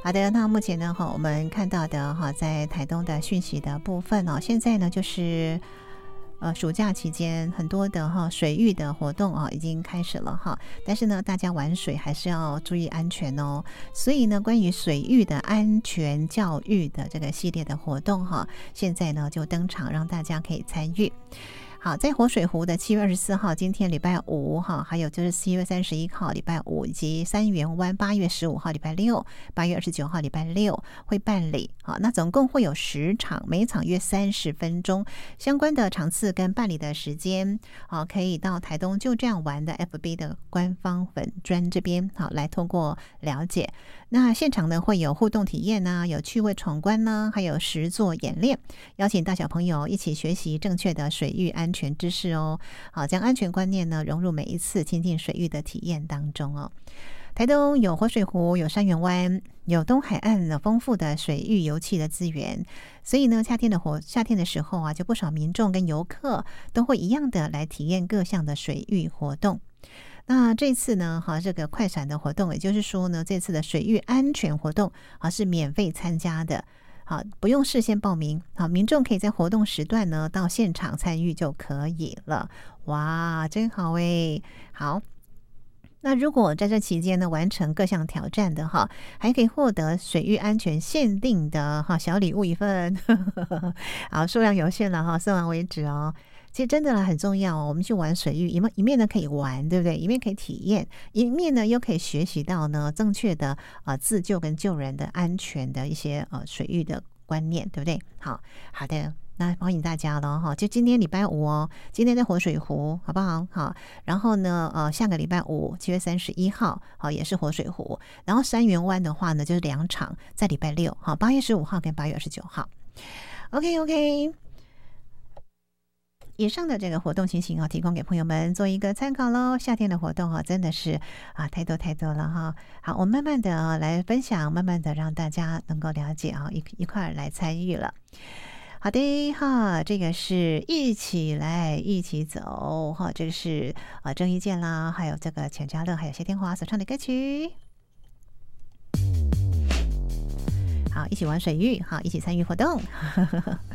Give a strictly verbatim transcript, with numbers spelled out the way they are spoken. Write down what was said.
好的，那目前呢哈，我们看到的哈，在台东的讯息的部分哦，现在呢就是呃暑假期间很多的哈水域的活动啊已经开始了哈，但是呢大家玩水还是要注意安全哦。所以呢，关于水域的安全教育的这个系列的活动哈，现在呢就登场，让大家可以参与。好，在活水湖的七月二十四号，今天礼拜五哈，还有就是七月三十一号礼拜五，以及三元湾八月十五号礼拜六、八月二十九号礼拜六会办理。好，那总共会有十场，每场约三十分钟。相关的场次跟办理的时间，好，可以到台东就这样玩的 F B 的官方粉专这边，好来通过了解。那现场呢会有互动体验啊，有趣味闯关呢，还有实作演练，邀请大小朋友一起学习正确的水域安全知识哦。好，将安全观念呢融入每一次亲近水域的体验当中哦。台东有活水湖，有山园湾，有东海岸的丰富的水域油气的资源，所以呢，夏天的活夏天的时候啊，就不少民众跟游客都会一样的来体验各项的水域活动。那这次呢，哈，这个快闪的活动，也就是说呢，这次的水域安全活动啊是免费参加的，好，不用事先报名，好，民众可以在活动时段呢到现场参与就可以了。哇，真好诶！好。那如果在这期间呢完成各项挑战的哈，还可以获得水域安全限定的哈小礼物一份，好，数量有限了哈，送完为止哦。其实真的很重要哦，我们去玩水域，一面一面呢可以玩，对不对？一面可以体验，一面呢又可以学习到呢正确的呃自救跟救人的安全的一些呃水域的观念，对不对？好好的。那欢迎大家了哈，就今天礼拜五哦，今天在活水湖，好不好？好，然后呢，呃，下个礼拜五七月三十一号，好，也是活水湖。然后山园湾的话呢，就是两场，在礼拜六，好，八月十五号跟八月二十九号。OK OK。以上的这个活动情形啊，提供给朋友们做一个参考喽。夏天的活动啊，真的是啊太多太多了哈。好，我慢慢的来分享，慢慢的让大家能够了解啊，一一块来参与了。好的哈，这个是一起来一起走哈，这个是啊郑伊健啦，还有这个钱嘉乐，还有谢天华所唱的歌曲。好，一起玩水域，好，一起参与活动。